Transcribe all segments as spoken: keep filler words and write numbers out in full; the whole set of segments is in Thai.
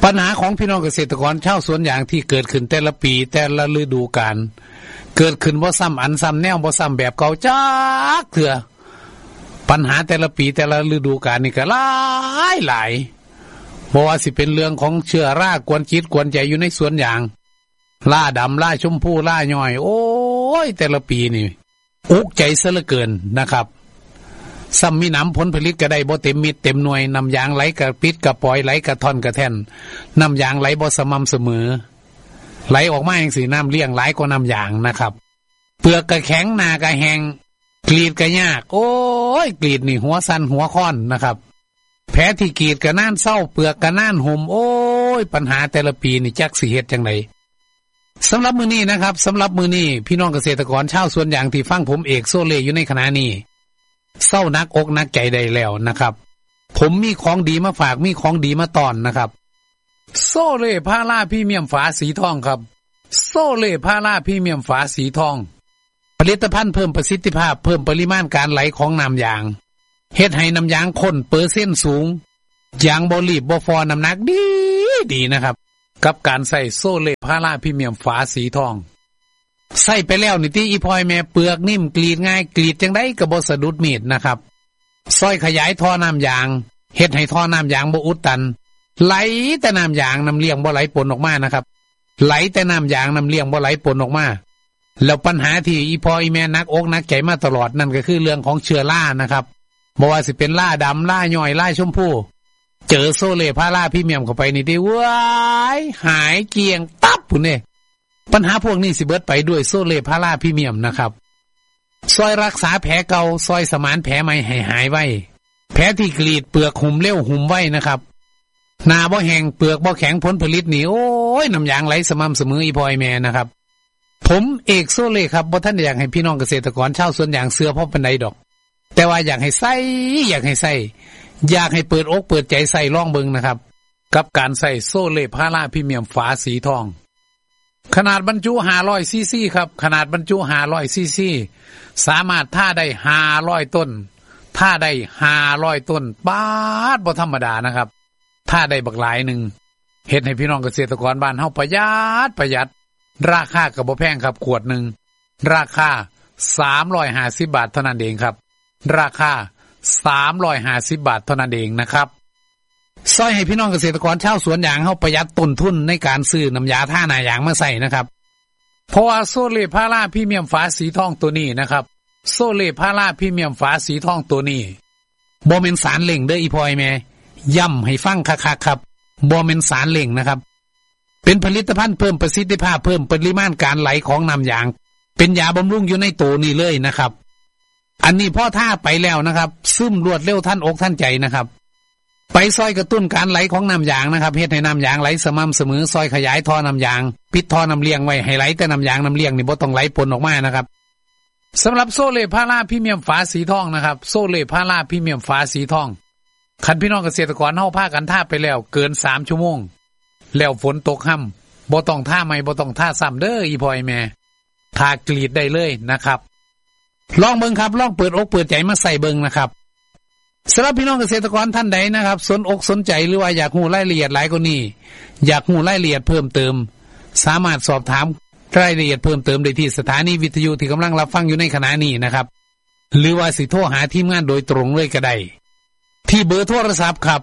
ปัญหาของพี่น้องเกษตรกรชาวสวนยางที่เกิดขึ้นแต่ละปีแต่ละฤดูกาลเกิดขึ้นบ่ซ้ำอันซ้ำแนวบ่ซ้ำแบบเก่าจักเถื่อปัญหาแต่ละปีแต่ละฤดูกาลนี่ก็หลายหลายบ่ว่าสิเป็นเรื่องของเชื้อรากวนจิตกวนใจอยู่ในสวนยางล่าดำล่าชมพูล่าย่อยโอ้ยแต่ละปีนี่อุกใจซะเหลือเกินนะครับซ้ำมีน้ำผลผลิตก็ได้บ่เต็มมิดเต็มหน่วยน้ำยางไหลกระปิดกระปล่อยไหลกระท่อนกระแท่นน้ำยางไหลบ่สม่ำเสมอไหลออกมาอย่างสีน้ำเลี้ยงไหลกว่าน้ำยางนะครับเปลือกกระแข็งหน้ากระแหงกรีดกระยากโอ้ยกรีดนี่หัวสั้นหัวค้อนนะครับแผลที่กรีดกระน่านเศร้าเปลือกกระน่านห่มโอ้ยปัญหาแต่ละปีนี่จักสิเฮ็ดจังไดสำหรับมื้อนี้นะครับสำหรับมื้อนี้พี่น้องเกษตรกรชาวสวนยางที่ฟังผมเอกโซเล่อยู่ในขณะนี้เศร้านักอกนักใจได้แล้วนะครับผมมีของดีมาฝากมีของดีมาต้อนนะครับโซเล่พาราพรีเมียมฝาสีทองครับโซเล่พาราพรีเมียมฝาสีทองผลิตภัณฑ์เพิ่มประสิทธิภาพเพิ่มปริมาณการไหลของน้ำยางเฮ็ดให้น้ำยางข้นเปอร์เซ็นต์สูงยางบ่รีบบ่ฟอน้ำหนักดีดีนะครับกับการใส่โซเล่พาราพรีเมียมฝาสีทองใส่ไปแล้วนี่ติอีพอยแม่เปลือกนิ่มกรีดง่ายกรีดจังได๋ก็บ่สะดุดมีดนะครับซอยขยายท่อน้ำยางเฮ็ดให้ท่อน้ำยางบ่อุดตันไหลแต่น้ำยางน้ำเลี้ยงบ่ไหลปนออกมานะครับไหลแต่น้ำยางน้ำเลี้ยงบ่ไหลปนออกมาแล้วปัญหาที่อีพออีแม่นักอกนักใจมาตลอดนั่นก็คือเรื่องของเชื้อรานะครับบ่ว่าสิเป็นราดำราย่อยราชมพูเจอโซเล่พาราพรีเมียมเข้าไปนี่ได้ว้ายหายเกลี้ยงตับพุ่นนี่ปัญหาพวกนี้สิเบิดไปด้วยโซเล่พาราพรีเมียมนะครับซอยรักษาแผลเก่าซอยสมานแผลใหม่ให้หายไวแผลที่กรีดเปลือกหุ่มเร็วหุ่มไวนะครับหน้าบ่แห้งเปลือกบ่แข็งผลผลิตนี่โอ้ยน้ำยางไหลสม่ำเสมออีพอยแม่นะครับผมเอกโซเล่ครับบ่ทันอยากให้พี่น้องเกษตรกรชาวสวนยางเสือพอปานใดดอกแต่ว่าอยากให้ใส่อยากให้ใส่อยากให้เปิดอกเปิดใจใส่ลองเบิ่งนะครับกับการใส่โซเล่พาราพรีเมียมฝาสีทองขนาดบรรจุห้าร้อยซีซีครับขนาดบรรจุห้าร้อยซีซีสามารถท่าได้ห้าร้อยต้นท่าได้ห้าร้อยต้นบาดบ่ธรรมดานะครับท่าได้บักหลายนึงเฮ็ดให้พี่น้องเกษตรกรบ้านเฮาประหยัดประหยัดราคาก็บ่แพงครับขวดนึงราคาสามร้อยห้าสิบบาทเท่านั้นเองครับราคาสามร้อยห้าสิบบาทเท่านั้นเองนะครับซอยให้พี่น้องเกษตรกรชาวสวนยางเฮาประหยัดต้นทุนในการซื้อน้ำยาท่าหน้ายางมาใส่นะครับเพราะว่าโซเล่พาราพรีเมียมฝาสีทองตัวนี้นะครับโซเล่พาราพรีเมียมฝาสีทองตัวนี้บ่แม่นสารเล่งเด้ออีพอยแม่ย้ำให้ฟังคักๆครับบ่แม่นสารเล่งนะครับเป็นผลิตภัณฑ์เพิ่มประสิทธิภาพเพิ่มปริมาณการไหลของน้ำยางเป็นยาบำรุงอยู่ในตัวนี้เลยนะครับอันนี้พ่อท่าไปแล้วนะครับซึมรวดเร็วท่านอกท่านใจนะครับไปซอยกระตุ้นการไหลของน้ำยางนะครับเฮ็ดให้น้ำยางไหลสม่ำเสมอซอยขยายท่อน้ำยางปิดท่อน้ำเลี้ยงไว้ให้ไหลแต่น้ำยางน้ำเลี้ยงนี่บ่ต้องไหลปนออกมานะครับสำหรับโซเล่พาราพรีเมียมฝาสีทองนะครับโซเล่พาราพรีเมียมฝาสีทองคันพี่น้องเกษตรกรเฮาพากันท่าไปแล้วเกินสามชั่วโมงแล้วฝนตกค่ำบ่ต้องท่าใหม่บ่ต้องท่าซ้ำเด้ออีพอยแม่ทากรีดได้เลยนะครับลองเบิ่งครับลองเปิดอกเปิดใจมาใส่เบิ่งนะครับสำหรับพี่น้องเกษตรกรท่านใดนะครับสนอกสนใจหรือว่าอยากรู้รายละเอียดหลายกว่านี้อยากรู้รายละเอียดเพิ่มเติมสามารถสอบถามรายละเอียดเพิ่มเติมได้ที่สถานีวิทยุที่กำลังรับฟังอยู่ในขณะนี้นะครับหรือว่าสิโทรหาทีมงานโดยตรงเลยก็ได้ที่เบอร์โทรศัพท์ครับ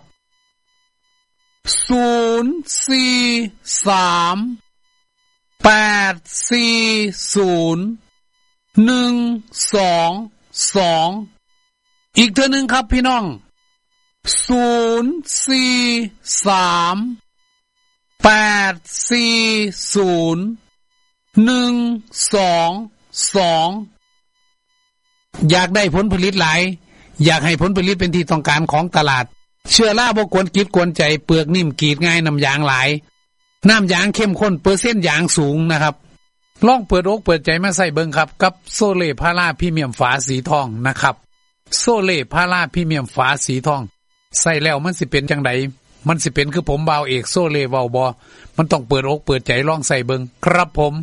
ศูนย์ สี่ สาม แปด สี่ ศูนย์ หนึ่ง สอง สองอีกเทื่อนึงครับพี่น้องศูนย์ สี่ สาม แปด สี่ ศูนย์ หนึ่ง สอง สองอยากได้ผลผลิตหลายอยากให้ผลผลิตเป็นที่ต้องการของตลาดเชื้อราบ่กวนกิดกวนใจเปลือกนิ่มกรีดง่ายน้ำยางหลายน้ำยางเข้มข้นเปอร์เซ็นต์ยางสูงนะครับลองเปิดอกเปิดใจมาใส่เบิ่งครับกับโซเล่พาราพรีเมียมฝาสีทองนะครับโซเล่พาราพรีเมียมฝาสีทองใส่แล้วมันสิเป็นจังไดมันสิเป็นคือผมบ่าวเอกโซเล่เว้าบ่มันต้องเปิดอกเปิดใจลองใส่เบิ่งครับผม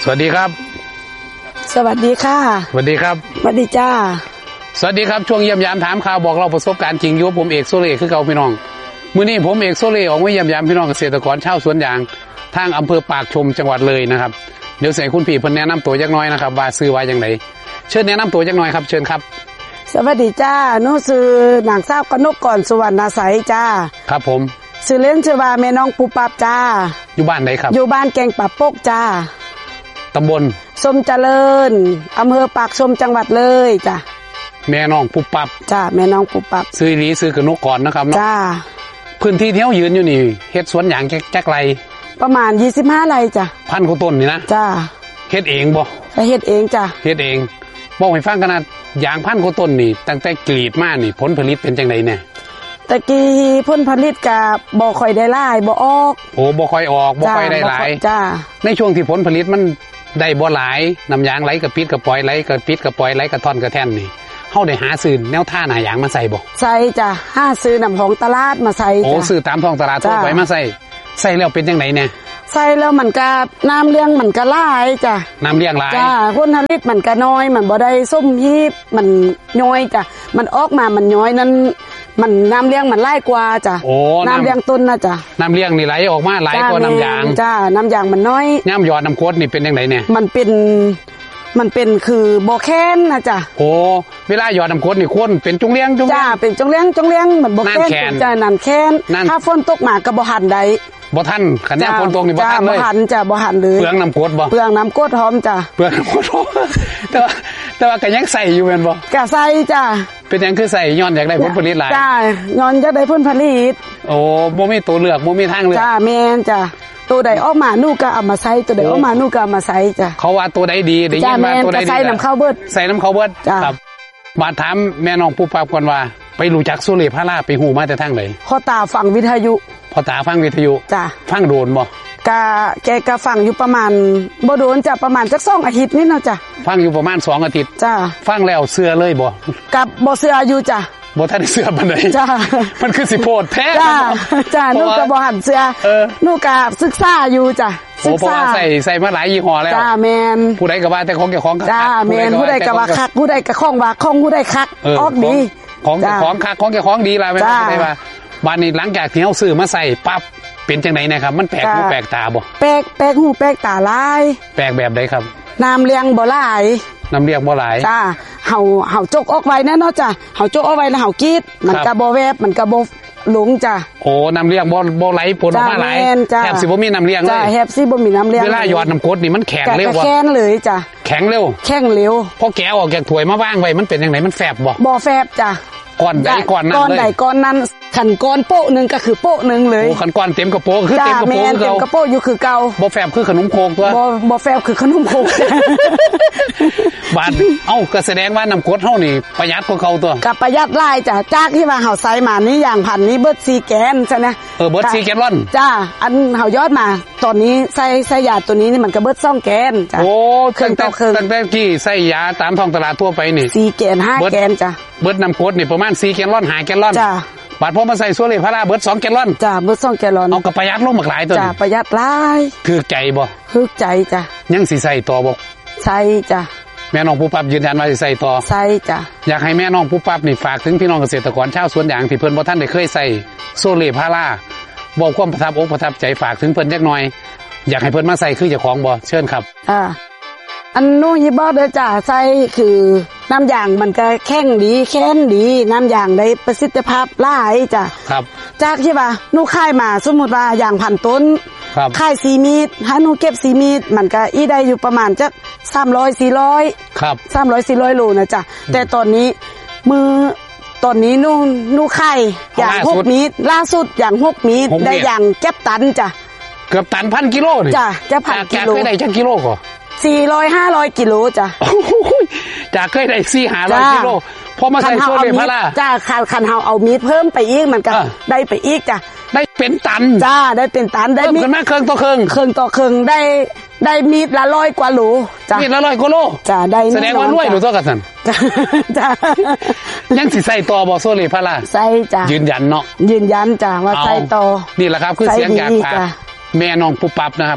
วัสดีครับสวัสดีค่ะสวัสดีครับสวัสดีจ้าสวัสดีครับช่วงเยี่ยมยามถามข่าวบอกเราประสบการณ์จริงอยู่ผมเอกโซเล่คือเก่าพี่น้องมื้อนี้ผมเอกโซเล่ออกมาเยี่ยมยามพี่น้องเกษตรกรชาวสวนยางทางอำเภอปากชมจังหวัดเลยนะครับเดี๋ยวใส่คุณพี่เพิ่นแนะนำตัวจักหน่อยนะครับว่าซื้อว่าจังไดเชิญแนะนำตัวจักหน่อยครับเชิญครับสวัสดีจ้าหนูชื่อนางสาวกนกกรสุวรรณใสจ้าครับผมชื่อเล่นชื่อว่าแม่น้องปูปับจ้าอยู่บ้านไหนครับอยู่บ้านแกงปะปกจ้าตำบลสมเจริญอำเภอปากชมจังหวัดเลยจ้าแม่น้องปูปับจ้าแม่น้องปูปับซื้อนี้ซื้อกนกกรนะครับเนาะจ้าพื้นที่ที่เฮายืนอยู่นี่เฮ็ดสวนยางจักไรประมาณยี่สิบห้าไร่จ้าพันกว่าต้นนี่นะจ้าเฮ็ดเองบ่เฮ็ดเองจ้าเฮ็ดเองบอกให้ฟังกันนะยางพันกว่าต้นนี่ตั้งแต่กรีดมานี่ผลผลิตเป็นจังไดเนี่ยตะกี้ผลผลิตก็บ่ค่อยได้หลายบ่ออกโอ้บ่ค่อยออกบ่ค่อยได้หลายจ้าในช่วงที่ผลผลิตมันได้บ่หลายน้ำยางไหลกระปิดกระปล่อยไหลกระปิดกระปล่อยไหลกระท่อนกระแท่นนี่เฮาได้หาซื้อแนวท่าหน้ายางมาใส่บ่ใส่จ้ะหาซื้อน้ำของตลาดมาใส่จ้ะโอ้ซื้อตามท้องตลาดทั่วไปมาใส่ใส่แล้วเป็นจังไดเนี่ยใส่แล้วมันก็น้ำเลี้ยงมันก็หลายจ้ะน้ำเลี้ยงหลายจ้ะผลผลิตมันก็น้อยมันบ่ได้ส้มฮีบมันน้อยจ้ะมันออกมามันน้อยนั้นมันน้ำเลี้ยงมันหลายกว่าจ้ะโอ้น้ำเลี้ยงต้นนะจ้ะน้ำเลี้ยงนี่ไหลออกมาหลายกว่าน้ำยางจ้ะน้ำยางมันน้อยย่ำยอดน้ำโคตรนี่เป็นจังไดเนี่ยมันเป็นมันเป็นคือบ่แค้นนะจ้ะโอ้เวลาหยอดน้ำโคตรนี่คนเป็นจงเลี้ยงจงเลี้ยงจ้ะเป็นจงเลี้ยงจงเลี้ยงมันบ่แค้นจ้ะนั่นแค้นถ้าฝนตกมาก็บ่หันได้บ่ทันขันแนวฝนตกนี่บ่ทันเลยบ่หันจ้ะบ่หันเลยเปลืองน้ำโคตรบ่เปลืองน้ำโคตรหอมจ้ะเปลืองน้ำโคตรแต่ว่าแต่ว่าก็ยังใส่อยู่แม่นบ่ก็ใส่จ้ะเป็นหยังคือใส่ย้อนอยากได้ผลผลิตหลายจ้ะย้อนอยากได้ผลผลิตโอ้บ่มีตัวเลือกบ่มีทางเลือกจ้ะแม่นจ้ะตัวใดออกมาหนูก็เอามาใส่ตัวใดออกมาหนูก็เอามาใส่จ้ะเขาว่าตัวใดดีได้ยินว่าตัวใดดีใส่น้ำข้าวเบิดใส่น้ำข้าวเบิดครับมาถามแม่น้องปูปับก่อนว่าไปรู้จักโซเล่พาราไปหูมาแต่ทางไหนพ่อตาฟังวิทยุพ่อตาฟังวิทยุจ้ะฟังโดนบ่กะแกก็ฟังอยู่ประมาณบ่โดนจ้ะประมาณจักสองอาทิตย์นี่เนาะจ้ะฟังอยู่ประมาณสองอาทิตย์จ้ะฟังแล้วเชื่อเลยบ่กับบ่เชื่ออยู่จ้ะบ่ทันได้เชื่อปานใดจ้ะมันคือสิโพดแท้จ้ะจ้ะหนูก็บ่หันเชื่อหนูก็ศึกษาอยู่จ้ะศึกษาใส่ใส่มาหลายยี่ห้อแล้วจ้าแม่นผู้ใดก็ว่าแต่ของแก่ของคักจ้าแม่นผู้ใดก็ว่าคักผู้ใดก็ของว่าของผู้ใดคักออกดีของแก่ของคักของแก่ของดีล่ะแม่นได้ว่าบ้านนี้หลังจากที่เฮาซื้อมาใส่ปั๊บเป็นจังได๋นะครับมันแปลกหูแปลกตาบ่แปลกแปลกหูแปลกตาหลายแปลกแบบใดครับน้ำเลี้ยงบ่หลายน้ำเลี้ยงบ่หลายจ้าเฮาเฮาจกออกไว้แน่เนาะจ้ะเฮาจกเอาไว้แล้วเฮากรีดมันก็บ่แวบมันก็บ่หลงจ้ะโอ้น้ำเลี้ยงบ่บ่ไหลผลออกมาหลายแทบสิบ่มีน้ำเลี้ยงเลยจ้าแทบสิบ่มีน้ำเลี้ยงเวลาหยอดน้ำกรดนี่มันแข็งเร็วบ่แข็งเลยจ้ะแข็งเร็วแข็งเร็วพอแกะออกจากถ้วยมาวางไว้มันเป็นจังไดมันแฟบบ่บ่แฟบจ้ะก้อนใดก้อนนั้นเลยก้อนใดก้อนนั้นขันก้อนโป๊ะนึงก็คือโป๊ะนึงเลยโอ้ขันก้อนเต็มกระโปงคือเต็มกระโปงคือเก่าเต็มกระโปงอยู่คือเก่าบ่แฟบคือขนมโคกตัวบ่บ่แฟบคือขนมโคกบาดเอ้าก็แสดงว่าน้ำกรดเฮานี่ประหยัดกว่าเก่าตัวก็ประหยัดหลายจ้ะจากที่ว่าเฮาใส่มานี่อย่างพันนี้เบิดสี่แกนใช่มั้ยเออเบิดสี่แกนล่อนจ้าอันเฮายอดมาตอนนี้ใส่ใส่ยาตัวนี้นี่มันก็เบิดสองแกนจ้ะโอ้ตั้งแต่ตั้งแต่กี้ใส่ยาตามท้องตลาดทั่วไปนี่สี่แกนห้าแกนจ้ะเบิดน้ำกรดนี่ประมาณสี่แกนล่อนห้าแกนล่อนจ้ะบาดพอมาใส่โซเล่พาราเบิดสองแกลลอนจ้าเบิดสองแกลลอนเอาก็ประหยัดลงบักหลายตัวจ้าประหยัดหลายถูกใจบ่ถูกใจจ้ะยังสิใส่ต่อบ่ใส่จ้ะแม่น้องผู้ปั๊บยืนยันว่าสิใส่ต่อใส่จ้ะอยากให้แม่น้องผู้ปั๊บนี่ฝากถึงพี่น้องเกษตรกรชาวสวนยางที่เพิ่นบ่ทันได้เคยใส่โซเล่พาราบอกความประทับอกประทับใจฝากถึงเพิ่นจักหน่อยอยากให้เพิ่นมาใส่คือเจ้าของบ่เชิญครับอ่าอันนู้นยี่บ่เด้อจ้ะใส่คือน้ำยางมันก็แข็งดีแข็งดีน้ำยางได้ประสิทธิภาพหลายจ้ะครับจากที่ว่าหนูค่ายมาสมมุติว่าอย่างพันต้นค่ายสี่มีดถ้าหนูเก็บสี่มีดมันก็อีได้อยู่ประมาณจักสามร้อย สี่ร้อยครับสามร้อย สี่ร้อยโลนะจ้ะแต่ตอนนี้มือตอนนี้หนูหนูค่ายอย่างหกมีดล่าสุดอย่างหกมีดได้อย่างเก็บตันจ้ะเกือบตันพันกิโลนี่จ้ะจะพันกิโลเคยได้จักกิโลก่อสี่ร้อย ห้าร้อยกิโลจ้ะจากเคยได้สี่ห้าร้อยกิโลพอมาใส่โซเล่พาราจ้าคันคันเฮาเอามีดเพิ่มไปอีกมันก็ได้ไปอีกจ้ะได้เป็นตันจ้าได้เป็นตันได้มีดกันมาเครื่องต่อเครื่องเครื่องต่อเครื่องได้ได้มีดละร้อยกว่าโลจ้ะมีดละร้อยกว่าโลจ้ะได้แสดงว่ารวยหรือตัวกันซั่นจ้ะยังสิใส่ต่อบ่โซเล่พาราใส่จ้ะยืนยันเนาะยืนยันจ้ะว่าใส่ต่อนี่แหละครับคือเสียงจากปากแม่น้องปุ๊บปั๊บนะครับ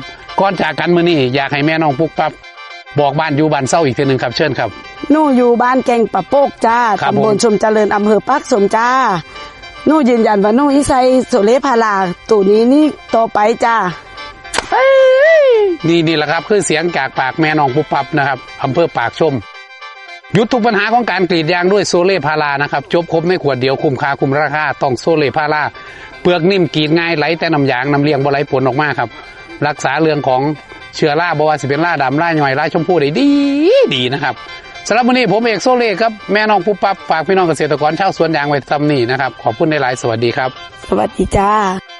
ก่อนจากกันมื้อนี้อยากให้แม่น้องปุ๊กปั๊บบอกบ้านอยู่บ้านเศร้าอีกทีหนึ่งครับเชิญครับหนูอยู่บ้านแกงปะโปกจ้าตำบลชมเจริญอำเภอปักสมจ้าหนูยืนยันว่าหนูอีไซโซเลพาราตัวนี้นี่ต่อไปจ้านี่นี่แหละครับคือเสียงจากปากแม่น้องปุ๊บปั๊บนะครับอำเภอปากชมหยุดทุกปัญหาของการกรีดยางด้วยโซเล่พารานะครับจบครบในขวดเดียวคุ้มค่าคุ้มราคาต้องโซเล่พาราเปลือกนิ่มกรีดง่ายไหลแต่น้ำยางน้ำเลี้ยงบ่ไหลผลออกมาครับรักษาเรื่องของเชื้อราบ่ว่าสิเป็นราดำราหน่อยราชมพูได้ดีดีนะครับสำหรับวันนี้ผมเอกโซเล่ครับแม่น้องปุ๊บปั๊บฝากพี่น้องเกษตรกรชาวสวนยางไว้ทำนี่นะครับขอบคุณในหลายสวัสดีครับสวัสดีจ้า